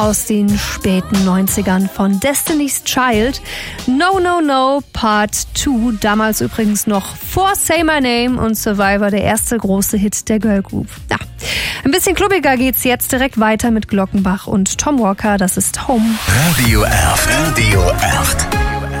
aus den späten 90ern von Destiny's Child. No, No, No, Part 2. Damals übrigens noch vor Say My Name und Survivor, der erste große Hit der Girl Group. Ja, ein bisschen klubbiger geht's jetzt direkt weiter mit Glockenbach und Tom Walker. Das ist Home. Radio 11.